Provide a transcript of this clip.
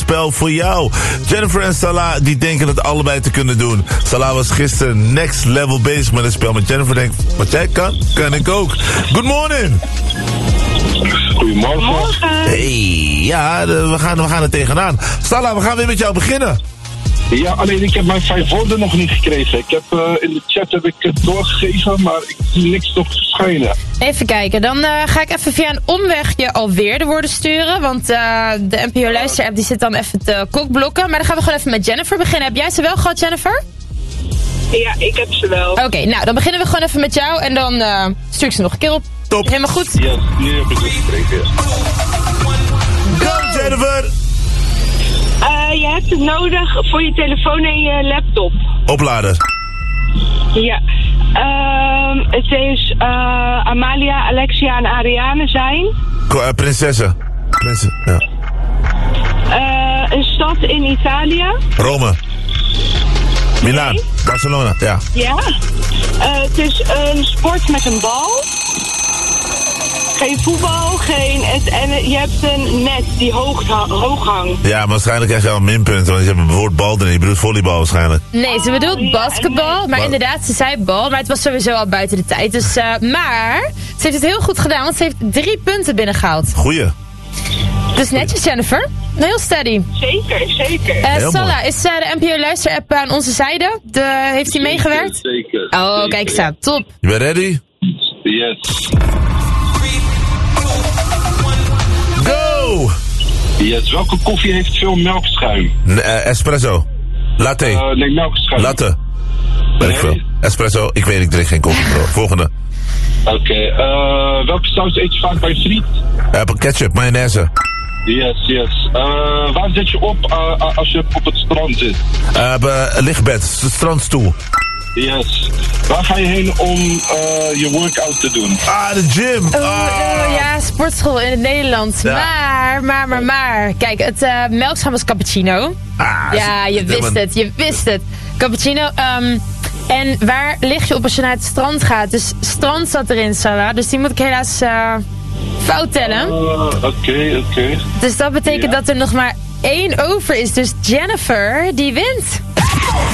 spel voor jou. Jennifer en Salah, die denken het allebei te kunnen doen. Salah was gisteren next level bezig met het spel. Maar Jennifer denkt, wat jij kan, kan ik ook. Good morning. Goedemorgen. Hey, ja, we gaan er tegenaan. Salah, we gaan weer met jou beginnen. Ja, alleen ik heb mijn 5 woorden nog niet gekregen. Ik heb in de chat het doorgegeven, maar ik zie niks nog verschijnen. Even kijken, dan ga ik even via een omweg je alweer de woorden sturen. Want de NPO Luister-app die zit dan even te kokblokken. Maar dan gaan we gewoon even met Jennifer beginnen. Heb jij ze wel gehad, Jennifer? Ja, ik heb ze wel. Oké, nou dan beginnen we gewoon even met jou en dan stuur ik ze nog een keer op. Top. Helemaal goed. Ja, nu heb ik het gekregen. Go, Jennifer! Je hebt het nodig voor je telefoon en je laptop. Opladen. Ja. Het is Amalia, Alexia en Ariane zijn. Prinsessen. Ja. Een stad in Italië. Rome. Milaan. Nee. Barcelona, ja. Ja. Het is een sport met een bal. Geen voetbal, en je hebt een net die hoog hangt. Ja, maar waarschijnlijk krijg je al een minpunt, want je hebt een woord bal erin. Je bedoelt volleybal waarschijnlijk. Nee, ze bedoelt basketbal, maar inderdaad, ze zei bal. Maar het was sowieso al buiten de tijd. Dus, maar ze heeft het heel goed gedaan, want ze heeft 3 punten binnengehaald. Goeie. Dus netjes, Jennifer. Heel steady. Zeker. Salah, is de NPO Luister-app aan onze zijde? Heeft hij meegewerkt? Zeker. Oh, zeker. kijk eens aan. Top. Je bent ready? Yes. Go! Yes. Welke koffie heeft veel melkschuim? Espresso. Latte. Nee, melkschuim. Latte. Weet ik veel. Espresso. Ik weet, ik drink geen koffie, bro. Volgende. Oké. Welke saus eet je vaak bij friet? Ketchup, mayonaise. Yes. Waar zit je op als je op het strand zit? Lichtbed. Strandstoel. Yes. Waar ga je heen om je workout te doen? De gym. Ja, sportschool in het Nederlands. Ja. Maar. Kijk, het melkschuim was cappuccino. Ja, je wist het. Cappuccino. En waar lig je op als je naar het strand gaat? Dus strand zat erin, Salah. Dus die moet ik helaas fout tellen. Oké. Dus dat betekent dat er nog maar 1 over is. Dus Jennifer, die wint.